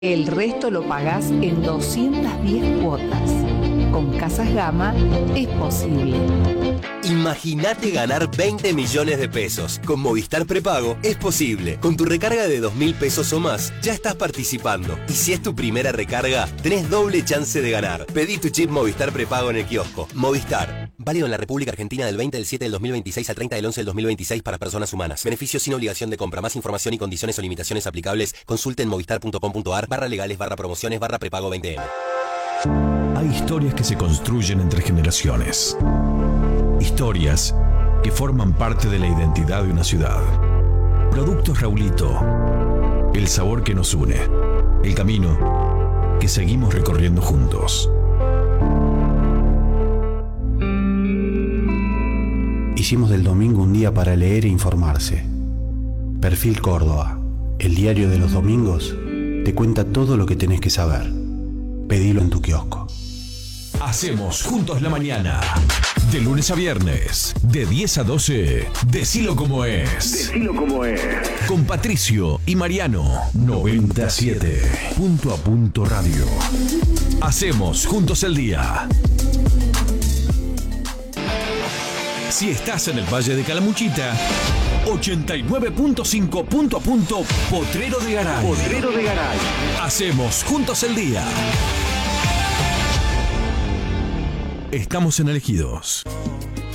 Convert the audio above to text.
El resto lo pagás en 210 cuotas. Con Casas Gama es posible. Imagínate ganar 20 millones de pesos. Con Movistar Prepago es posible. Con tu recarga de 2.000 pesos o más, ya estás participando. Y si es tu primera recarga, tenés doble chance de ganar. Pedí tu chip Movistar Prepago en el kiosco. Movistar. Válido en la República Argentina del 20 del 7 del 2026 al 30 del 11 del 2026 para personas humanas. Beneficios sin obligación de compra. Más información y condiciones o limitaciones aplicables. Consulte en movistar.com.ar/legales/prepago 20M. Hay historias que se construyen entre generaciones. Historias que forman parte de la identidad de una ciudad. Productos Raulito. El sabor que nos une. El camino que seguimos recorriendo juntos. Hicimos del domingo un día para leer e informarse. Perfil Córdoba, el diario de los domingos, te cuenta todo lo que tenés que saber. Pedilo en tu kiosco. Hacemos juntos la mañana. De lunes a viernes, de 10 a 12, decilo como es. Decilo como es. Con Patricio y Mariano, 97. Punto a punto radio. Hacemos juntos el día. Si estás en el Valle de Calamuchita, 89.5 punto a punto, Potrero de Garay. Potrero de Garay. Hacemos juntos el día. Estamos en Elegidos.